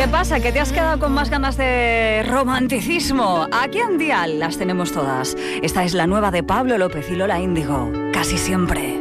¿Qué pasa? ¿Que te has quedado con más ganas de romanticismo? Aquí en Dial las tenemos todas. Esta es la nueva de Pablo López y Lola Índigo. Casi siempre.